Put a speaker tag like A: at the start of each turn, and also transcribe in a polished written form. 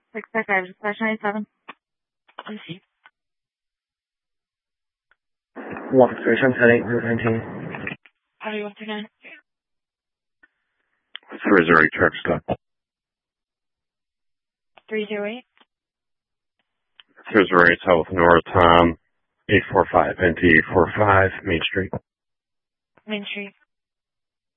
A: 655, slash 97. Let's see.
B: 13710 Route 19.
A: How do you want to know?
C: 308 truck stop.
A: 308.
C: 308 South North, 845, NT 845, Main Street.
A: Main Street.